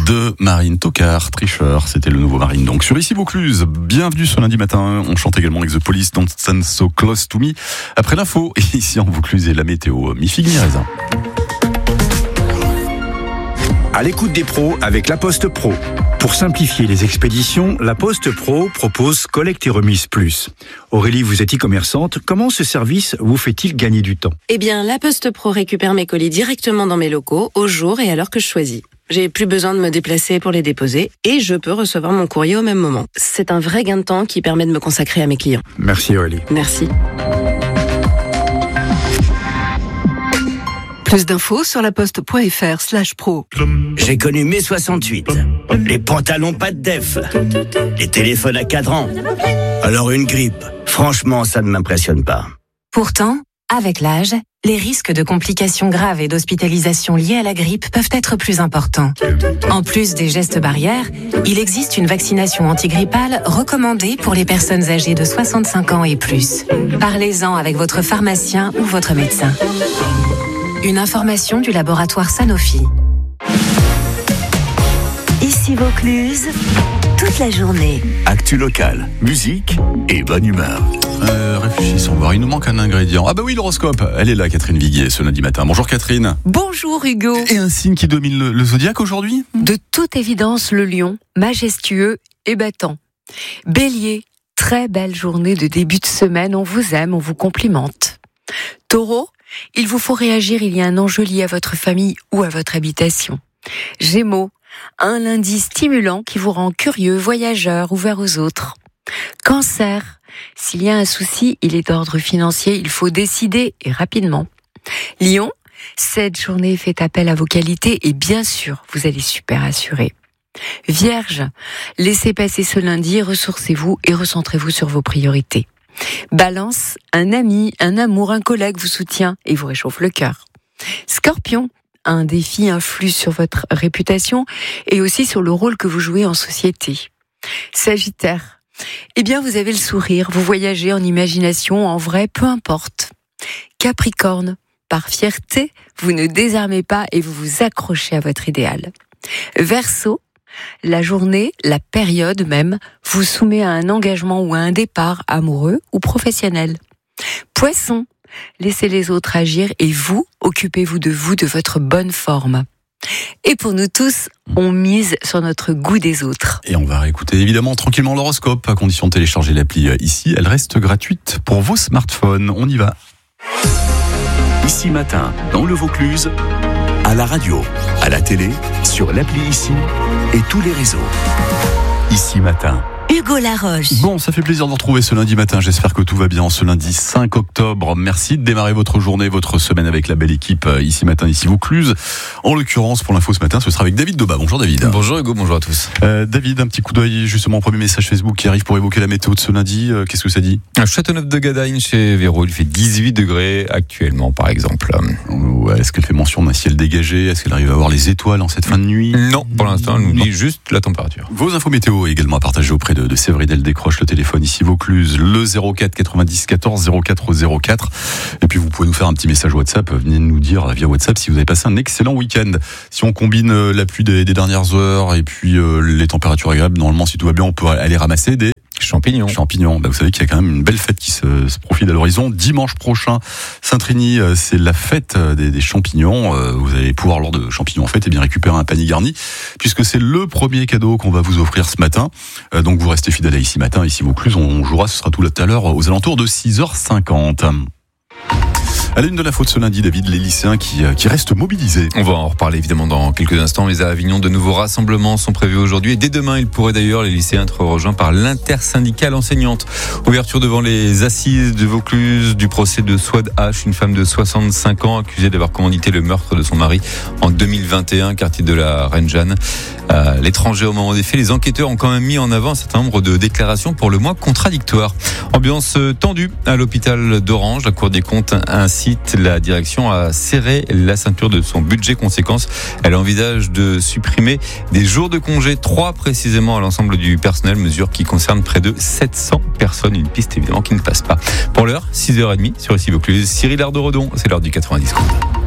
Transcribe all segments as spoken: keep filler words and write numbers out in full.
de Marine Tocard, Tricheur. C'était le nouveau Marine. Donc, sur Ici Vaucluse, bienvenue ce lundi matin. On chante également avec The Police, Don't Stand So Close To Me. Après l'info, ici en Vaucluse et la météo, mi-figue, mi-raisin. À l'écoute des pros avec La Poste Pro. Pour simplifier les expéditions, La Poste Pro propose collecte et remise plus. Aurélie, vous êtes e-commerçante. Comment ce service vous fait-il gagner du temps ? Eh bien, La Poste Pro récupère mes colis directement dans mes locaux, au jour et à l'heure que je choisis. J'ai plus besoin de me déplacer pour les déposer et je peux recevoir mon courrier au même moment. C'est un vrai gain de temps qui permet de me consacrer à mes clients. Merci Aurélie. Merci. Plus d'infos sur laposte.fr slash pro. J'ai connu mai soixante-huit. Les pantalons pas de def. Les téléphones à cadran. Alors une grippe. Franchement, ça ne m'impressionne pas. Pourtant, avec l'âge, les risques de complications graves et d'hospitalisation liées à la grippe peuvent être plus importants. En plus des gestes barrières, il existe une vaccination antigrippale recommandée pour les personnes âgées de soixante-cinq ans et plus. Parlez-en avec votre pharmacien ou votre médecin. Une information du laboratoire Sanofi. Ici Vaucluse, toute la journée. Actu locale, musique et bonne humeur. Euh, réfléchissons voir, il nous manque un ingrédient. Ah bah oui, l'horoscope. Elle est là, Catherine Viguier, ce lundi matin. Bonjour Catherine. Bonjour Hugo. Et un signe qui domine le, le zodiaque aujourd'hui ? De toute évidence, le lion, majestueux et battant. Bélier, très belle journée de début de semaine, on vous aime, on vous complimente. Taureau, il vous faut réagir, il y a un enjeu lié à votre famille ou à votre habitation. Gémeaux, un lundi stimulant qui vous rend curieux, voyageur, ouvert aux autres. Cancer, s'il y a un souci, il est d'ordre financier, il faut décider et rapidement. Lion, cette journée fait appel à vos qualités et bien sûr, vous allez super assurer. Vierge, laissez passer ce lundi, ressourcez-vous et recentrez-vous sur vos priorités. Balance, un ami, un amour, un collègue vous soutient et vous réchauffe le cœur. Scorpion, un défi influe sur votre réputation et aussi sur le rôle que vous jouez en société. Sagittaire, eh bien vous avez le sourire, vous voyagez en imagination, en vrai, peu importe. Capricorne, par fierté, vous ne désarmez pas et vous vous accrochez à votre idéal. Verseau, la journée, la période même, vous soumet à un engagement ou à un départ amoureux ou professionnel. Poisson, laissez les autres agir et vous, occupez-vous de vous, de votre bonne forme. Et pour nous tous, on mise sur notre goût des autres. Et on va réécouter évidemment tranquillement l'horoscope, à condition de télécharger l'appli ici. Elle reste gratuite pour vos smartphones. On y va. Ici matin, dans le Vaucluse, à la radio, à la télé, sur l'appli Ici et tous les réseaux. Ici matin. Hugo Laroche. Bon, ça fait plaisir de vous retrouver ce lundi matin. J'espère que tout va bien ce lundi cinq octobre. Merci de démarrer votre journée, votre semaine avec la belle équipe Ici matin, Ici Vaucluse. En l'occurrence, pour l'info ce matin, ce sera avec David Doba. Bonjour David. Bonjour Hugo, bonjour à tous. Euh, David, un petit coup d'œil justement au premier message Facebook qui arrive pour évoquer la météo de ce lundi. Euh, qu'est-ce que ça dit ? À Châteauneuf-de-Gadagne, chez Véro, il fait dix-huit degrés actuellement, par exemple. Ouais, est-ce qu'elle fait mention d'un ciel dégagé ? Est-ce qu'elle arrive à voir les étoiles en cette fin de nuit ? Non, pour l'instant, elle nous dit juste la température. Vos infos météo également à partager auprès de, de Séverine. Elle décroche le téléphone ici Vaucluse, le zéro quatre quatre-vingt-dix quatorze zéro quatre zéro quatre. Et puis vous pouvez nous faire un petit message WhatsApp. Venez nous dire via WhatsApp si vous avez passé un excellent week-end. Si on combine la pluie des, des dernières heures et puis euh, les températures agréables, normalement si tout va bien, on peut aller ramasser des champignons. Champignons. Bah, vous savez qu'il y a quand même une belle fête qui se, se profile à l'horizon. Dimanche prochain, Saint-Trini, c'est la fête des, des champignons. Vous allez pouvoir, lors de champignons en fête, eh bien récupérer un panier garni, puisque c'est le premier cadeau qu'on va vous offrir ce matin. Donc vous restez fidèles à Ici Matin, Ici Vaucluse. On jouera, ce sera tout à l'heure aux alentours de six heures cinquante. À la une de la faute ce lundi, David, les lycéens qui, qui restent mobilisés. On va en reparler évidemment dans quelques instants, mais à Avignon, de nouveaux rassemblements sont prévus aujourd'hui. Et dès demain, il pourrait d'ailleurs, les lycéens, être rejoints par l'intersyndicale enseignante. Ouverture devant les assises de Vaucluse du procès de Swad H, une femme de soixante-cinq ans accusée d'avoir commandité le meurtre de son mari en deux mille vingt et un, quartier de la Reine Jeanne. À l'étranger, au moment des faits, les enquêteurs ont quand même mis en avant un certain nombre de déclarations pour le moins contradictoires. Ambiance tendue à l'hôpital d'Orange. La Cour des comptes incite la direction à serrer la ceinture de son budget. Conséquence, elle envisage de supprimer des jours de congé, trois précisément à l'ensemble du personnel, mesure qui concerne près de sept cents personnes. Une piste évidemment qui ne passe pas. Pour l'heure, six heures trente sur Ici Vaucluse. Cyril Ardo-Redon, c'est l'heure du quatre-vingt-dix secondes.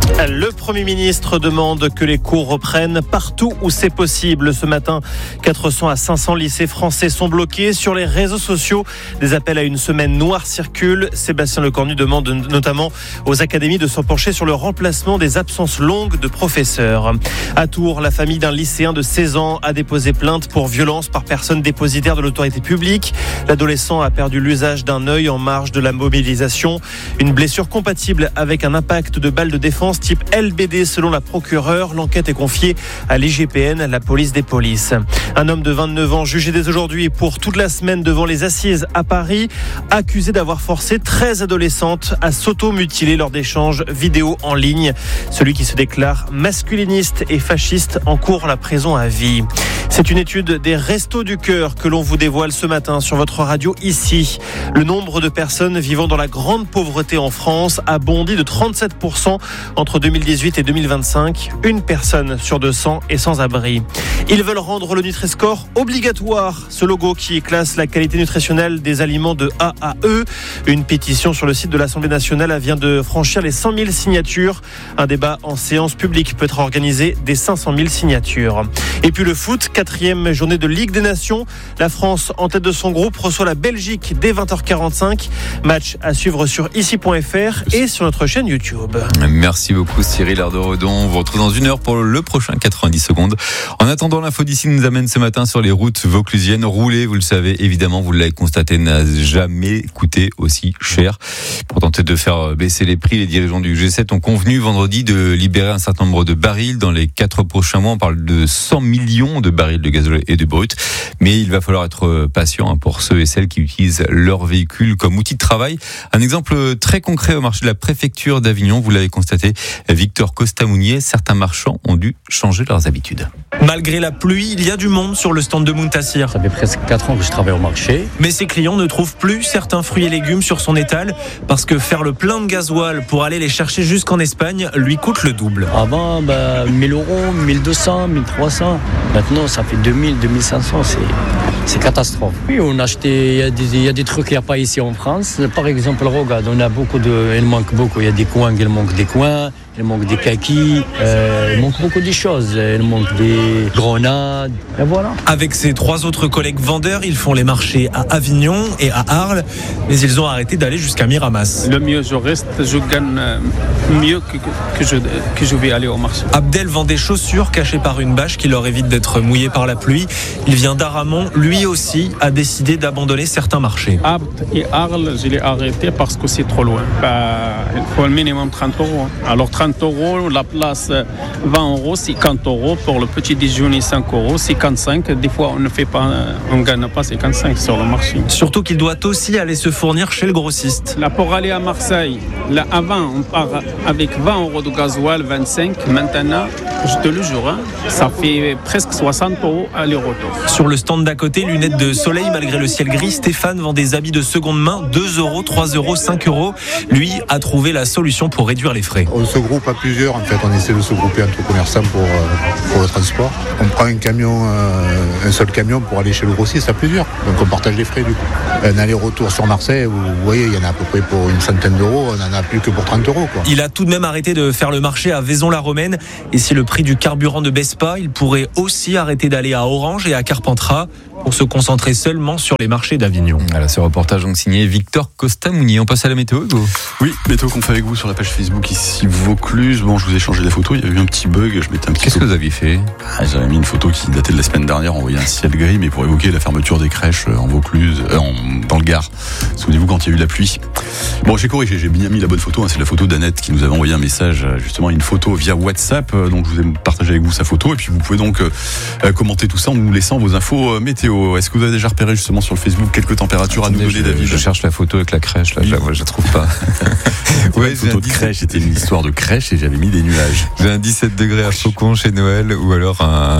Le Premier ministre demande que les cours reprennent partout où c'est possible. Ce matin, quatre cents à cinq cents lycées français sont bloqués. Sur les réseaux sociaux, des appels à une semaine noire circulent. Sébastien Lecornu demande notamment aux académies de s'en pencher sur le remplacement des absences longues de professeurs. À Tours, la famille d'un lycéen de seize ans a déposé plainte pour violence par personne dépositaire de l'autorité publique. L'adolescent a perdu l'usage d'un œil en marge de la mobilisation. Une blessure compatible avec un impact de balle de défense type L B D selon la procureure. L'enquête est confiée à l'I G P N, la police des polices. Un homme de vingt-neuf ans jugé dès aujourd'hui pour toute la semaine devant les assises à Paris, accusé d'avoir forcé treize adolescentes à s'auto-mutiler lors d'échanges vidéo en ligne. Celui qui se déclare masculiniste et fasciste encourt la prison à vie. C'est une étude des Restos du Cœur que l'on vous dévoile ce matin sur votre radio ici. Le nombre de personnes vivant dans la grande pauvreté en France a bondi de trente-sept pour cent entre deux mille dix-huit et deux mille vingt-cinq. Une personne sur deux cents est sans abri. Ils veulent rendre le Nutri-Score obligatoire. Ce logo qui classe la qualité nutritionnelle des aliments de A à E. Une pétition sur le site de l'Assemblée nationale vient de franchir les cent mille signatures. Un débat en séance publique peut être organisé des cinq cent mille signatures. Et puis le foot, quatrième journée de Ligue des Nations. La France, en tête de son groupe, reçoit la Belgique dès vingt heures quarante-cinq. Match à suivre sur ici point f r et sur notre chaîne YouTube. Merci beaucoup Cyril Ardoredon. On vous retrouve dans une heure pour le prochain quatre-vingt-dix secondes. En attendant, l'info d'ici nous amène ce matin sur les routes vauclusiennes. Rouler, vous le savez, évidemment, vous l'avez constaté, n'a jamais coûté aussi cher. Pour tenter de faire baisser les prix, les dirigeants du G sept ont convenu vendredi de libérer un certain nombre de barils. Dans les quatre prochains mois, on parle de cent millions de barils de gazole et de brut. Mais il va falloir être patient pour ceux et celles qui utilisent leur véhicule comme outil de travail. Un exemple très concret au marché de la préfecture d'Avignon, vous l'avez constaté, Victor Costamounier, certains marchands ont dû changer leurs habitudes. Malgré la pluie, il y a du monde sur le stand de Muntassir. Ça fait presque quatre ans que je travaille au marché. Mais ses clients ne trouvent plus certains fruits et légumes sur son étal parce que faire le plein de gasoil pour aller les chercher jusqu'en Espagne lui coûte le double. Avant, bah, mille euros, mille deux cents, mille trois cents. Maintenant, ça fait deux mille, deux mille cinq cents. C'est, c'est catastrophe. Oui, on a acheté, il y a des, il y a des trucs qu'il n'y a pas ici en France. Par exemple, regarde, on a beaucoup de, il manque beaucoup. Il y a des coins, il manque des coins. Il manque des kakis, euh, il manque beaucoup de choses, il manque des grenades, et voilà. Avec ses trois autres collègues vendeurs, ils font les marchés à Avignon et à Arles, mais ils ont arrêté d'aller jusqu'à Miramas. Le mieux je reste, je gagne mieux que, que, je, que je vais aller au marché. Abdel vend des chaussures cachées par une bâche qui leur évite d'être mouillées par la pluie. Il vient d'Aramon, lui aussi a décidé d'abandonner certains marchés. Abd et Arles, je l'ai arrêté parce que c'est trop loin. Bah, il faut le minimum trente euros. Alors trente euros, la place vingt euros, cinquante euros. Pour le petit déjeuner, cinq euros, cinquante-cinq. Des fois, on ne fait pas, on ne gagne pas cinquante-cinq sur le marché. Surtout qu'il doit aussi aller se fournir chez le grossiste. Là, pour aller à Marseille, là, avant, on part avec vingt euros de gasoil, vingt-cinq. Maintenant, je te le jure, hein, ça fait presque soixante euros aller-retour. Sur le stand d'à côté, lunettes de soleil, malgré le ciel gris, Stéphane vend des habits de seconde main, deux euros, trois euros, cinq euros. Lui a trouvé la solution pour réduire les frais. On se groupe à plusieurs, en fait, on essaie de se grouper entre commerçants pour, pour le transport. On prend un camion, euh, un seul camion pour aller chez le grossiste à plusieurs, donc on partage les frais du coup. Un aller-retour sur Marseille, vous voyez, il y en a à peu près pour une centaine d'euros, on n'en a plus que pour trente euros. Quoi. Il a tout de même arrêté de faire le marché à Vaison-la-Romaine, et si le prix du carburant ne baisse pas, il pourrait aussi arrêter d'aller à Orange et à Carpentras pour se concentrer seulement sur les marchés d'Avignon. Voilà, ce reportage donc signé Victor Costamounier. On passe à la météo, Hugo. Oui, météo qu'on fait avec vous sur la page Facebook ici Vaucluse. Bon, je vous ai changé la photo, il y a eu un petit bug, je mettais un petit. Qu'est-ce que vous aviez fait? Ah, j'avais mis une photo qui datait de la semaine dernière, on voyait un ciel gris, mais pour évoquer la fermeture des crèches en Vaucluse, euh, en, dans le Gard. Souvenez-vous quand il y a eu la pluie. Bon, j'ai corrigé, j'ai bien mis la bonne photo, hein, c'est la photo d'Annette qui nous avait envoyé un message, justement une photo via WhatsApp, euh, donc je vous ai partagé avec vous sa photo, et puis vous pouvez donc euh, commenter tout ça en nous laissant vos infos euh, météo. Est-ce que vous avez déjà repéré justement sur le Facebook quelques températures Attendez, à nous donner, je, David? Je cherche la photo avec la crèche, là, je, la, je la trouve pas. Ouais, une photo de crèche, c'était une histoire de crèche et j'avais mis des nuages. J'ai un dix-sept degrés à Faucon chez Noël, ou alors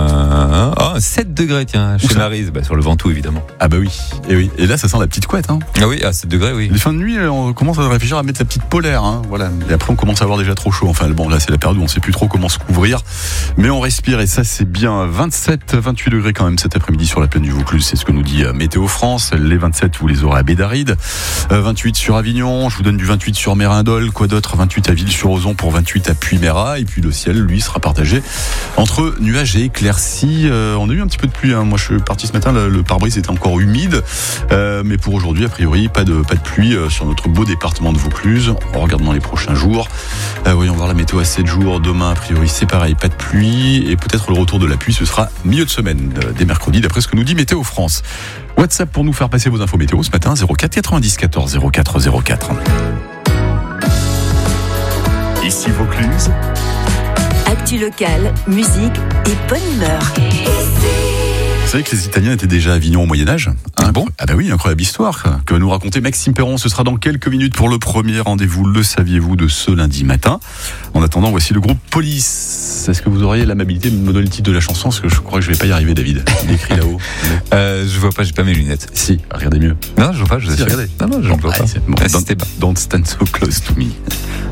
un, oh, un sept degrés, tiens, chez Maryse, bah, sur le Ventoux évidemment. Ah bah oui, et oui. Et là ça sent la petite couette, hein. Ah oui, à sept degrés, oui. Les fins de nuit, on commence à réfléchir à mettre sa petite polaire, hein. Voilà. Et après on commence à avoir déjà trop chaud. Enfin bon, là c'est la période où on sait plus trop comment se couvrir, mais on respire et ça c'est bien. Vingt-sept, vingt-huit degrés quand même cet après-midi sur la plaine du Vaud. Vaucluse, c'est ce que nous dit Météo France. Les vingt-sept, vous les aurez à Bédaride. Euh, vingt-huit sur Avignon, je vous donne du vingt-huit sur Mérindol. Quoi d'autre? vingt-huit à Ville-sur-Ozon pour vingt-huit à Puy-Mérat. Et puis le ciel, lui, sera partagé entre nuages et éclaircies. Euh, on a eu un petit peu de pluie. Hein. Moi, je suis parti ce matin, le, le pare-brise était encore humide. Euh, mais pour aujourd'hui, a priori, pas de, pas de pluie euh, sur notre beau département de Vaucluse. On regarde dans les prochains jours. Euh, voyons voir la météo à sept jours. Demain, a priori, c'est pareil, pas de pluie. Et peut-être le retour de la pluie, ce sera milieu de semaine, euh, dès mercredi, d'après ce que nous dit Météo France. WhatsApp pour nous faire passer vos infos météo ce matin, zéro quatre quatre-vingt-dix quatorze zéro quatre zéro quatre. Ici Vaucluse. Actu locale, musique et bonne humeur. Vous savez que les Italiens étaient déjà à Avignon au Moyen-Âge, hein? Bon. Ah bah oui, incroyable histoire que va nous raconter Maxime Perron. Ce sera dans quelques minutes pour le premier rendez-vous, le saviez-vous, de ce lundi matin. En attendant, voici le groupe Police. Est-ce que vous auriez l'amabilité de me donner le titre de la chanson? Parce que je crois que je vais pas y arriver, David. Il est écrit là-haut. Euh, je vois pas, j'ai pas mes lunettes. Si, regardez mieux. Non, je vois pas, je Si, sais. regardez. Non, non, je Bon, vois allez, pas. c'est bon. Assistez pas. Don't stand so close to me.